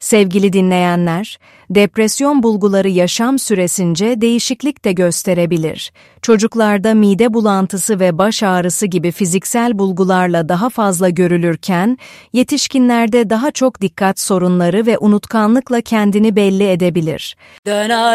Sevgili dinleyenler, depresyon bulguları yaşam süresince değişiklik de gösterebilir. Çocuklarda mide bulantısı ve baş ağrısı gibi fiziksel bulgularla daha fazla görülürken, yetişkinlerde daha çok dikkat sorunları ve unutkanlıkla kendini belli edebilir.